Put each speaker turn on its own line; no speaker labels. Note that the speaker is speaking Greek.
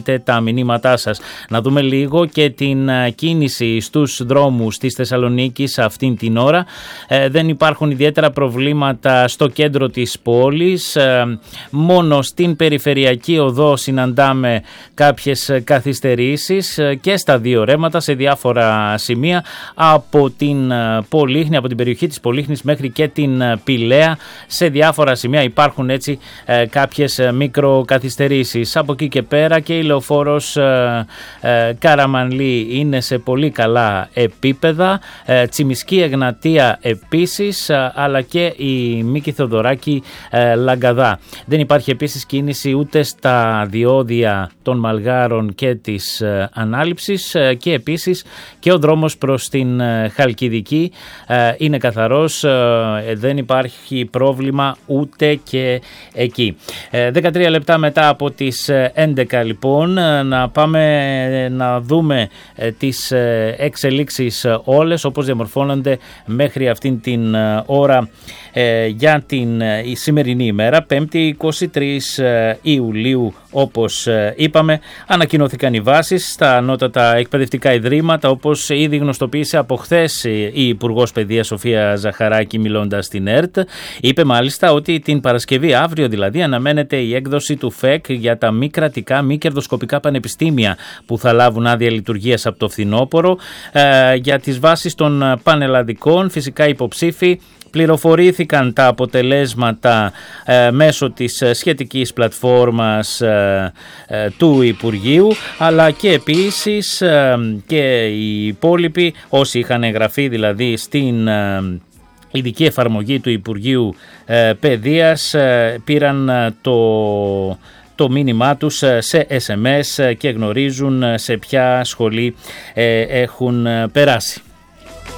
στέλνετε τα μηνύματά σας. Να δούμε λίγο και την κίνηση στους δρόμους της Θεσσαλονίκης αυτήν την ώρα. Δεν υπάρχουν ιδιαίτερα προβλήματα στο κέντρο της πόλης. Μόνο στην περιφερειακή οδό συναντάμε κάποιες καθυστερήσεις και στα δύο ρέματα σε διάφορα σημεία από την Πολύχνη, από την περιοχή της Πολύχνης μέχρι και την Πηλαία. Σε διάφορα σημεία υπάρχουν έτσι κάποιες μικροκαθυστερήσεις. Από εκεί και πέρα και η λεωφόρος Καραμανλή είναι σε πολύ καλά επίπεδα, Τσιμισκή Εγνατία επίσης, αλλά και η Μίκη Θεοδωράκη Λαγκαδά. Δεν υπάρχει επίσης κίνηση ούτε στα διόδια των Μαλγάρων και της Ανάληψης και επίσης και ο δρόμος προς την Χαλκιδική είναι καθαρός, δεν υπάρχει πρόβλημα ούτε και εκεί. 13 λεπτά μετά από τις 11 λοιπόν, να πάμε να δούμε τις εξελίξεις όλες όπως διαμορφώνονται μέχρι αυτήν την ώρα για την σημερινή ημέρα, 5η 23 Ιουλίου. Όπως είπαμε, ανακοινώθηκαν οι βάσεις στα ανώτατα εκπαιδευτικά ιδρύματα, όπως ήδη γνωστοποίησε από χθες η Υπουργός Παιδείας Σοφία Ζαχαράκη μιλώντας στην ΕΡΤ. Είπε μάλιστα ότι την Παρασκευή, αύριο δηλαδή, αναμένεται η έκδοση του ΦΕΚ για τα μη κρατικά, μη κερδοσκοπικά πανεπιστήμια που θα λάβουν άδεια λειτουργίας από το φθινόπωρο. Για τις βάσεις των πανελλαδικών, φυσικά υποψήφοι πληροφορήθηκαν τα αποτελέσματα μέσω της σχετικής πλατφόρμας του Υπουργείου, αλλά και επίσης και οι υπόλοιποι όσοι είχαν εγγραφεί δηλαδή στην ειδική εφαρμογή του Υπουργείου Παιδείας πήραν το μήνυμά τους σε SMS και γνωρίζουν σε ποια σχολή έχουν περάσει.